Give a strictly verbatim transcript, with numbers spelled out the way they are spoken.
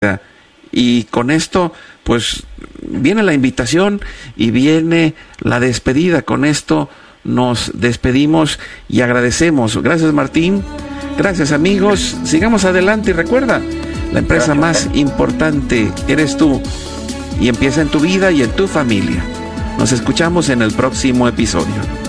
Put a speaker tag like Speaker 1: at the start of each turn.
Speaker 1: Y con esto, pues, viene la invitación y viene la despedida. Con esto nos despedimos y agradecemos. Gracias, Martín. Gracias, amigos. Sigamos adelante y recuerda, la empresa más importante eres tú, y empieza en tu vida y en tu familia. Nos escuchamos en el próximo episodio.